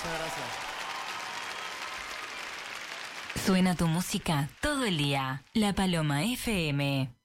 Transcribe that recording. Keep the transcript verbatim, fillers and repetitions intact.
Muchas gracias. Suena tu música todo el día. La Paloma F M.